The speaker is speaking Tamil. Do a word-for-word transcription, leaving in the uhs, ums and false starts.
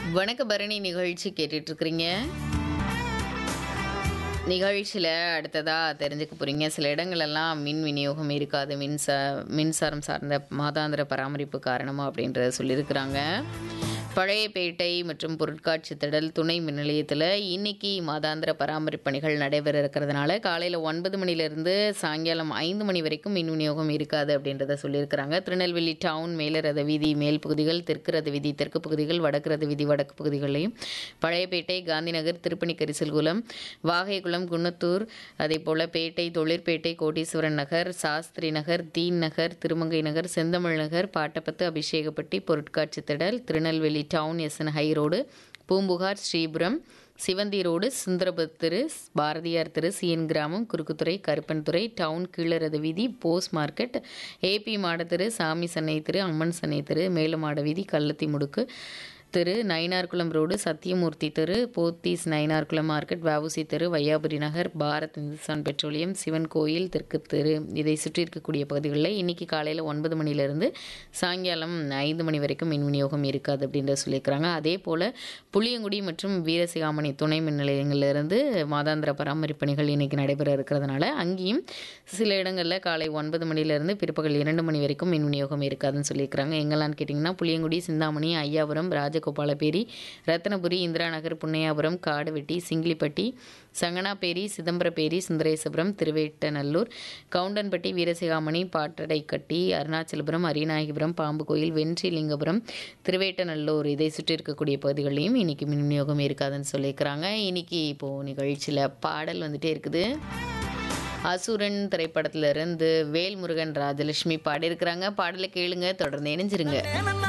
வணக்க பரணி நிகழ்ச்சி கேட்டுட்டு இருக்கிறீங்க. நிகழ்ச்சியில் அடுத்ததாக தெரிஞ்சுக்க போகிறீங்க. சில இடங்களெல்லாம் மின் விநியோகம் இருக்காது, மின்சா மின்சாரம் சார்ந்த மாதாந்திர பராமரிப்பு காரணமாக அப்படின்றத சொல்லியிருக்கிறாங்க. பழையப்பேட்டை மற்றும் பொருட்காட்சி திடல் துணை மின் நிலையத்தில் இன்னைக்கு மாதாந்திர பராமரிப்பு பணிகள் நடைபெற இருக்கிறதுனால காலையில் ஒன்பது மணிலேருந்து சாயங்காலம் ஐந்து மணி வரைக்கும் மின் விநியோகம் இருக்காது அப்படின்றத சொல்லியிருக்கிறாங்க. திருநெல்வேலி டவுன் மேல ரத வீதி மேல் பகுதிகள், தெற்கு ரத வீதி தெற்கு பகுதிகள், வடக்கு ரத வீதி வடக்கு பகுதிகளையும், பழையப்பேட்டை, காந்திநகர், திருப்பணி கரிசல்குளம், வாகைக்குளம், குன்னத்தூர், அதே போல் பேட்டை, தொழிற்பேட்டை, கோட்டீஸ்வரன் நகர், சாஸ்திரி நகர், தீன் நகர், திருமங்கை நகர், செந்தமிழ் நகர், பாட்டப்பத்து, அபிஷேகப்பட்டி, பொருட்காட்சி திடல், Tirunelveli down, SN high road, Poompuhar, Sripuram, சிவந்தி ரோடு, சுந்தரபத் தெரு, பாரதியார் தெரு, சிஎன் கிராமம், குறுக்குத்துறை, கருப்பன்துறை, டவுன் கீழரத வீதி, போஸ் மார்க்கெட், ஏபி மாடத்தெரு, சாமி சன்னை தெரு, அம்மன் சன்னை தெரு, மேலமாட வீதி, கள்ளத்தி முடுக்கு தெரு, நயினார்குளம் ரோடு, சத்தியமூர்த்தி தெரு, போத்தீஸ் நயினார்குளம் மார்க்கெட், வஉசி தெரு, வையாபுரி நகர், பாரத் இந்துஸ்தான் பெட்ரோலியம், சிவன் கோயில் தெற்கு தெரு, இதை சுற்றி இருக்கக்கூடிய பகுதிகளில் இன்னைக்கு காலையில் ஒன்பது மணிலேருந்து சாயங்காலம் ஐந்து மணி வரைக்கும் மின் விநியோகம் இருக்காது அப்படின்றத சொல்லியிருக்கிறாங்க. அதே போல் புளியங்குடி மற்றும் வீரசிகாமணி துணை மின் நிலையங்களிலிருந்து மாதாந்திர பராமரிப்பு பணிகள் இன்னைக்கு நடைபெற இருக்கிறதுனால அங்கேயும் சில இடங்களில் காலை ஒன்பது மணிலேருந்து பிற்பகல் இரண்டு மணி வரைக்கும் மின் விநியோகம் இருக்காதுன்னு சொல்லியிருக்கிறாங்க. எங்கெல்லாம் கேட்டிங்கன்னா புளியங்குடி, சிந்தாமணி, ஐயாபுரம், ராஜகோபாலபேரி, ரத்னபுரி, இந்திரா நகர், புன்னையாபுரம், காடுவெட்டி, சிங்கிலிப்பட்டி, சங்கனாப்பேரி, சிதம்பரப்பேரி, சுந்தரேசபுரம், திருவேட்டநல்லூர், கவுண்டன்பட்டி, வீரசிகாமணி, பாட்டடைக்கட்டி, அருணாச்சலபுரம், அரியநாயகிபுரம், பாம்பு கோயில், வென்றிலிங்கபுரம், திருவேட்டநல்லூர் இதை சுற்றி இருக்கக்கூடிய பகுதிகளையும் இன்னைக்கு மின் விநியோகம் இருக்காதுன்னு சொல்லியிருக்கிறாங்க. இன்னைக்கு இப்போது நிகழ்ச்சியில் பாடல் வந்துட்டே இருக்குது. அசுரன் திரைப்படத்திலிருந்து வேல்முருகன், ராஜலட்சுமி பாடியிருக்கிறாங்க. பாடலை கேளுங்க, தொடர்ந்து இணைஞ்சிருங்க.